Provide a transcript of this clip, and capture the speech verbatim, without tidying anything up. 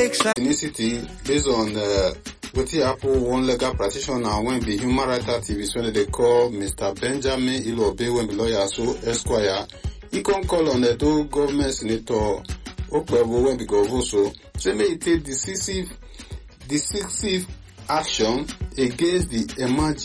ethnicity based on uh, wetin happen one legal practitioner when be human rights activist wey they call Mister Benjamin Ilobe when be lawyer so Esquire. He come call on Edo government senator Okpebo when be Govoso say may he take decisive decisive action against the emerging